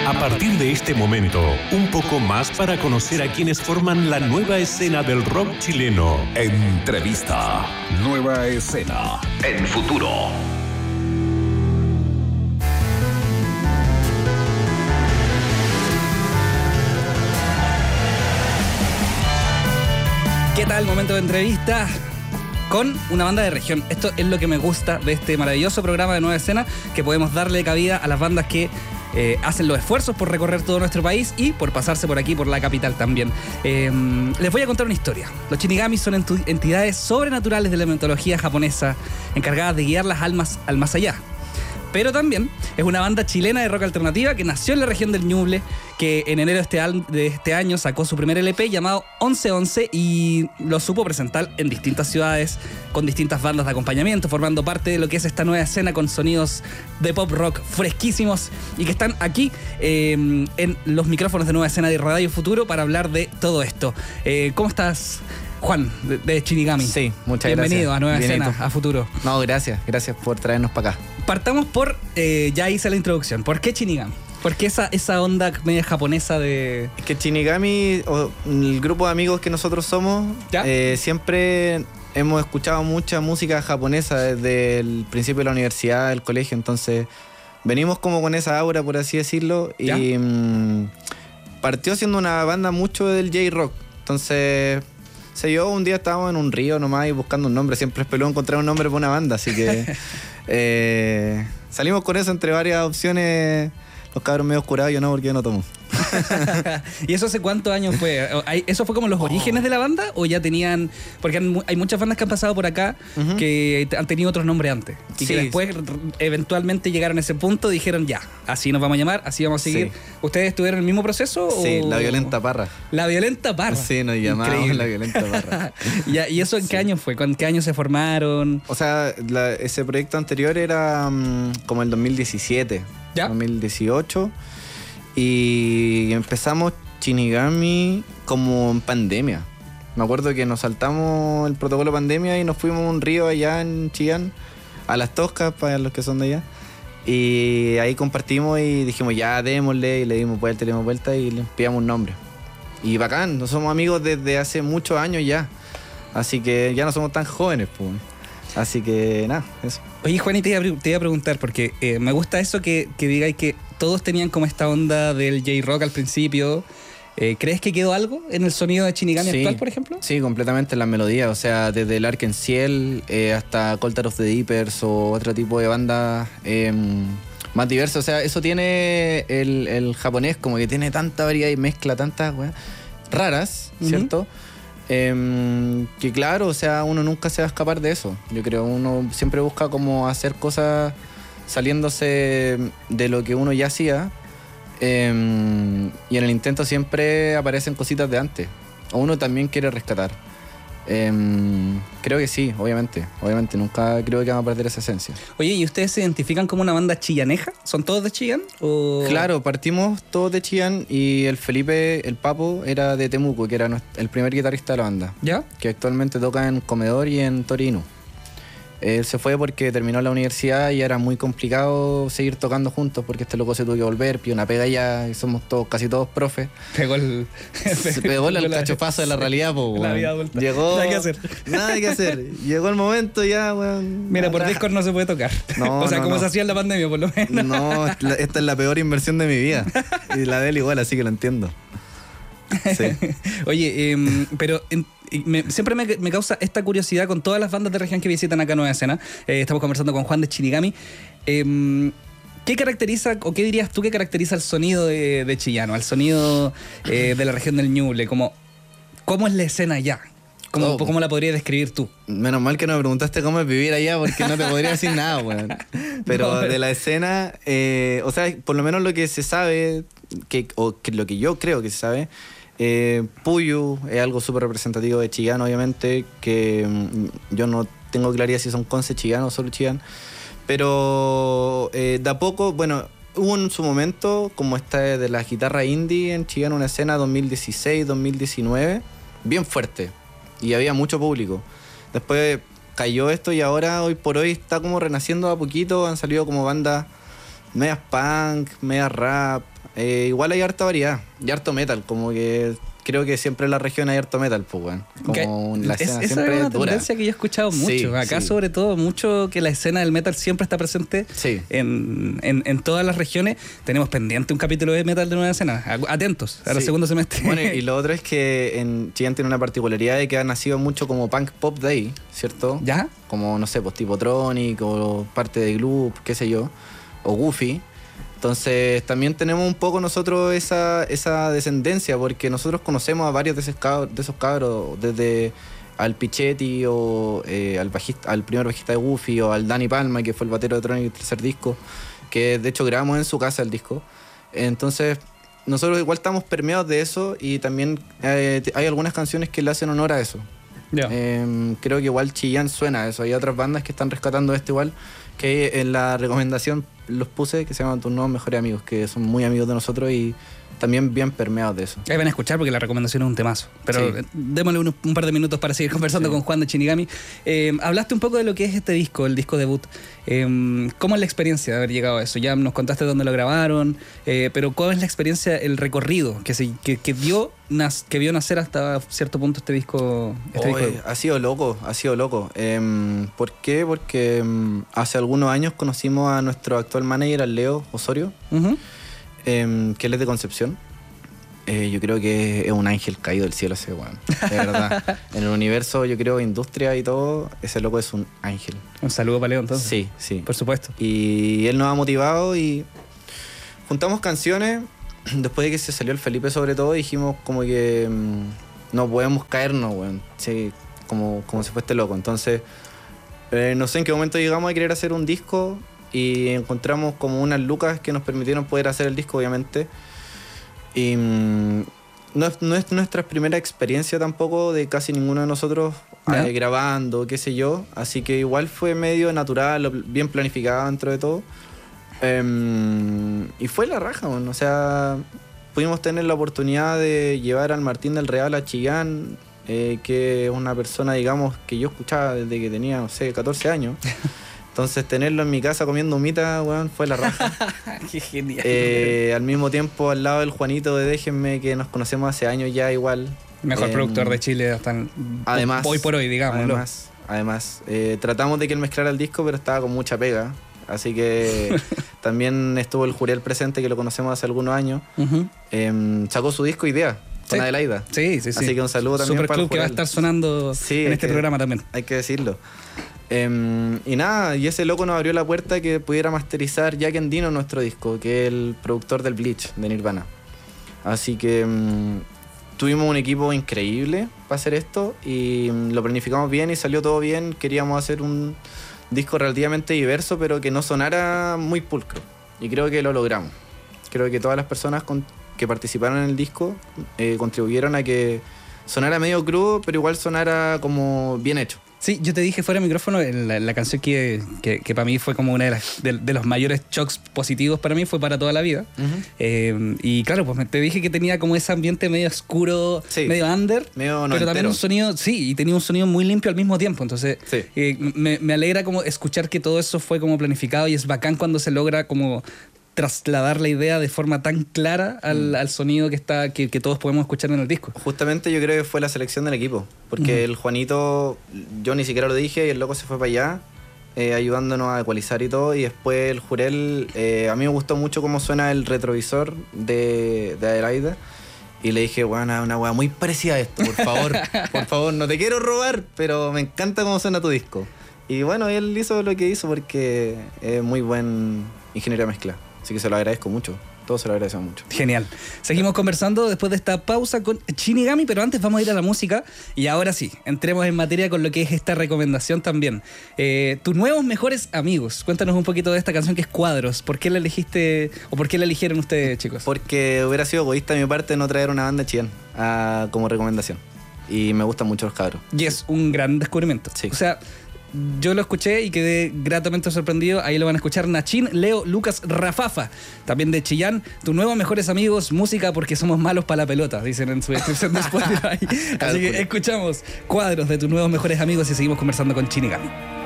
A partir de este momento, un poco más para conocer a quienes forman la nueva escena del rock chileno. Entrevista. Nueva escena. En Futuro. ¿Qué tal? Momento de entrevista con una banda de región. Esto es lo que me gusta de este maravilloso programa de Nueva Escena, que podemos darle cabida a las bandas que hacen los esfuerzos por recorrer todo nuestro país y por pasarse por aquí, por la capital también. Les voy a contar una historia. Los Shinigami son entidades sobrenaturales de la mitología japonesa, encargadas de guiar las almas al más allá. Pero también es una banda chilena de rock alternativa que nació en la región del Ñuble, que en enero de este año sacó su primer LP llamado 1111 y lo supo presentar en distintas ciudades con distintas bandas de acompañamiento, formando parte de lo que es esta nueva escena con sonidos de pop rock fresquísimos y que están aquí en los micrófonos de Nueva Escena de Radio Futuro para hablar de todo esto. ¿Cómo estás, Juan, de Shinigami? Sí, muchas gracias. Bienvenido a Nueva Bienito. Escena, a Futuro. No, gracias por traernos para acá. Partamos por, ya hice la introducción, ¿por qué Shinigami? ¿Por qué esa onda media japonesa de...? Es que Shinigami, el grupo de amigos que nosotros somos, siempre hemos escuchado mucha música japonesa desde el principio de la universidad, del colegio, entonces venimos como con esa aura, por así decirlo, y partió siendo una banda mucho del J-Rock, entonces... un día estábamos en un río nomás y buscando un nombre. Siempre es peludo encontrar un nombre para una banda, así que salimos con eso entre varias opciones. Los cabros medio curados, yo no, porque yo no tomo. ¿Y eso hace cuántos años fue? ¿Eso fue como los orígenes de la banda? ¿O ya tenían...? Porque hay muchas bandas que han pasado por acá que han tenido otros nombres antes. Y que después eventualmente llegaron a ese punto, dijeron ya, así nos vamos a llamar, así vamos a seguir. Sí. ¿Ustedes tuvieron el mismo proceso? Sí, o... La Violenta Parra. La Violenta Parra. Sí, nos llamábamos La Violenta Parra. ¿Y eso en qué año fue? ¿Con qué año se formaron? O sea, ese proyecto anterior era como el 2017. ¿Ya? 2018 y empezamos Shinigami como en pandemia. Me acuerdo que nos saltamos el protocolo pandemia y nos fuimos a un río allá en Chillán, a Las Toscas, para los que son de allá, y ahí compartimos y dijimos ya démosle, y le dimos vuelta y le pillamos un nombre. Y bacán, nos somos amigos desde hace muchos años ya, así que ya no somos tan jóvenes, pues. Así que nada, eso. Oye, Juan, y te iba a preguntar, porque me gusta eso que digáis que todos tenían como esta onda del J-Rock al principio. ¿Crees que quedó algo en el sonido de Shinigami actual, por ejemplo? Sí, completamente en las melodías. O sea, desde el Arc-en-Ciel hasta Coltar of the Deepers o otro tipo de bandas más diversas. O sea, eso tiene el japonés, como que tiene tanta variedad y mezcla tantas weas raras, ¿cierto? Que claro, o sea, uno nunca se va a escapar de eso. Yo creo, uno siempre busca como hacer cosas saliéndose de lo que uno ya hacía, y en el intento siempre aparecen cositas de antes, o uno también quiere rescatar. Creo que sí, obviamente nunca creo que vamos a perder esa esencia. Oye, ¿y ustedes se identifican como una banda chillaneja? ¿Son todos de Chillán? ¿O? Claro, partimos todos de Chillán y el Felipe, el Papo, era de Temuco, que era el primer guitarrista de la banda. ¿Ya? Que actualmente toca en Comedor y en Torino. Él se fue porque terminó la universidad y era muy complicado seguir tocando juntos porque este loco se tuvo que volver, pidió una pega ya y somos casi todos profes. Pegó el cachofazo de la realidad, po, la vida adulta. Llegó, nada que hacer. Llegó el momento ya, weón. Mira, por Discord no se puede tocar. No, como se hacía en la pandemia, por lo menos. No, esta es la peor inversión de mi vida. Y la de él igual, así que lo entiendo. Sí. Oye, pero siempre me causa esta curiosidad con todas las bandas de región que visitan acá Nueva Escena. Estamos conversando con Juan de Shinigami. ¿Qué caracteriza, o qué dirías tú que caracteriza el sonido de Chillano, al sonido de la región del Ñuble? ¿Cómo es la escena allá? ¿Cómo la podrías describir tú? Menos mal que no me preguntaste cómo es vivir allá, porque no te podría decir nada, weón. Pero de la escena, o sea, por lo menos lo que se sabe, lo que yo creo que se sabe, Puyu es algo súper representativo de Chillán, obviamente, que yo no tengo claridad si son Conce, Chillán o solo Chillán, pero de a poco, bueno, hubo en su momento, como esta de la guitarra indie en Chillán, una escena 2016-2019, bien fuerte, y había mucho público. Después cayó esto y ahora, hoy por hoy, está como renaciendo a poquito, han salido como bandas medias punk, medias rap. Igual hay harta variedad y harto metal, como que creo que siempre en la región hay harto metal, pues, weón. Como la escena esa siempre es una es dura. tendencia que yo he escuchado mucho. Sí, Acá, sí. sobre todo, mucho que la escena del metal siempre está presente Sí. en todas las regiones. Tenemos pendiente un capítulo de metal de Nueva Escena. Atentos al Sí. segundo semestre. Bueno, y lo otro es que en Chillán tiene una particularidad de que ha nacido mucho como punk pop de ahí, ¿cierto? ¿Ya? Como, no sé, pues tipo Tronic o parte de Gloop, qué sé yo, o Goofy. Entonces también tenemos un poco nosotros esa descendencia, porque nosotros conocemos a varios de esos cabros, desde al Pichetti o al primer bajista de Goofy, o al Dani Palma, que fue el batero de Tronic el tercer disco, que de hecho grabamos en su casa el disco. Entonces nosotros igual estamos permeados de eso, y también hay algunas canciones que le hacen honor a eso. Ya. Creo que igual Chillán suena a eso. Hay otras bandas que están rescatando esto igual, que en la recomendación los puse, que se llaman Tus Nuevos Mejores Amigos, que son muy amigos de nosotros y también bien permeados de eso. Ahí van a escuchar porque la recomendación es un temazo. Pero Sí. démosle un par de minutos para seguir conversando Sí. con Juan de Shinigami. Hablaste un poco de lo que es este disco, el disco debut. ¿Cómo es la experiencia de haber llegado a eso? Ya nos contaste dónde lo grabaron, pero ¿cuál es la experiencia, el recorrido que vio nacer hasta cierto punto este disco? Oye, ha sido loco. ¿Por qué? Porque hace algunos años conocimos a nuestro actual manager, al Leo Osorio, Ujú. que él es de Concepción. Yo creo que es un ángel caído del cielo ese weón. De verdad. En el universo, yo creo, industria y todo, ese loco es un ángel. Un saludo para Leo entonces. Sí, sí. Por supuesto. Y él nos ha motivado y juntamos canciones. Después de que se salió el Felipe, sobre todo, dijimos como que no podemos caernos, weón. Sí, como si fuese loco. Entonces, no sé en qué momento llegamos a querer hacer un disco y encontramos como unas lucas que nos permitieron poder hacer el disco, obviamente. Y no es nuestra primera experiencia tampoco de casi ninguno de nosotros ¿Ya? grabando, qué sé yo. Así que igual fue medio natural, bien planificado dentro de todo. Y fue la raja, bueno. O sea, pudimos tener la oportunidad de llevar al Martín del Real a Chillán, que es una persona, digamos, que yo escuchaba desde que tenía, no sé, 14 años. Entonces tenerlo en mi casa comiendo humita, weón, fue la raja. Qué genial. Al mismo tiempo, al lado del Juanito de Déjenme, que nos conocemos hace años ya igual. Mejor productor de Chile hasta Además, hoy por hoy, digamos. Además, tratamos de que él mezclara el disco, pero estaba con mucha pega. Así que también estuvo el Jurel presente, que lo conocemos hace algunos años. Sacó su disco Idea, con Sí. Adelaida. Sí. Así que un saludo también Super para el Club que va a Jurel. estar sonando Sí, en hay este que- programa también. Hay que decirlo. Y nada, y ese loco nos abrió la puerta que pudiera masterizar Jack Endino nuestro disco, que es el productor del Bleach, de Nirvana. Así que tuvimos un equipo increíble para hacer esto y lo planificamos bien y salió todo bien. Queríamos hacer un disco relativamente diverso, pero que no sonara muy pulcro. Y creo que lo logramos. Creo que todas las personas que participaron en el disco contribuyeron a que sonara medio crudo, pero igual sonara como bien hecho. Sí, yo te dije fuera de micrófono, la canción que para mí fue como una de los mayores shocks positivos para mí, fue Para Toda la Vida. Y claro, pues te dije que tenía como ese ambiente medio oscuro, Sí. medio under, Medio pero también noventero. un sonido, sí, y tenía un sonido muy limpio al mismo tiempo. Entonces, Sí. me alegra como escuchar que todo eso fue como planificado, y es bacán cuando se logra como trasladar la idea de forma tan clara al sonido que todos podemos escuchar en el disco. Justamente yo creo que fue la selección del equipo, porque el Juanito, yo ni siquiera lo dije, y el loco se fue para allá, ayudándonos a ecualizar y todo, y después el Jurel, a mí me gustó mucho cómo suena el retrovisor de Adelaida, y le dije, bueno, una weá muy parecida a esto, por favor, no te quiero robar, pero me encanta cómo suena tu disco. Y bueno, él hizo lo que hizo porque es muy buen ingeniero de mezcla, así que se lo agradezco mucho. Todos se lo agradecemos mucho. Genial. Seguimos conversando después de esta pausa con Shinigami, pero antes vamos a ir a la música. Y ahora sí, entremos en materia con lo que es esta recomendación también. Tus nuevos mejores amigos. Cuéntanos un poquito de esta canción que es Cuadros. ¿Por qué la elegiste o por qué la eligieron ustedes, chicos? Porque hubiera sido egoísta de mi parte no traer una banda de Chillán como recomendación. Y me gustan mucho los cabros. Y es un gran descubrimiento. Sí. O sea, yo lo escuché y quedé gratamente sorprendido. Ahí lo van a escuchar Nachín, Leo, Lucas, Rafafa, también de Chillán. Tus nuevos mejores amigos, música porque somos malos para la pelota, dicen en su descripción de Spotify. Así que escuchamos Cuadros de Tus nuevos mejores amigos y seguimos conversando con Shinigami.